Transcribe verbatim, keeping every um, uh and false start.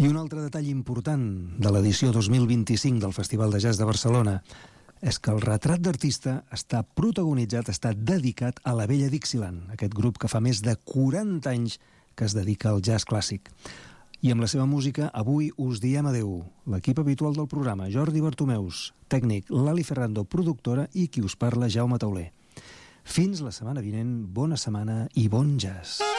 I un altre detall important de l'edició dos mil vint-i-cinc del Festival de Jazz de Barcelona és que el retrat d'artista està protagonitzat, està dedicat a la vella Dixieland, aquest grup que fa més de quaranta anys que es dedica al jazz clàssic. I amb la seva música, avui us diem adeu. L'equip habitual del programa, Jordi Bartomeus, tècnic, Lali Ferrando, productora, i qui us parla, Jaume Tauler. Fins la setmana vinent, bona setmana i bon jazz.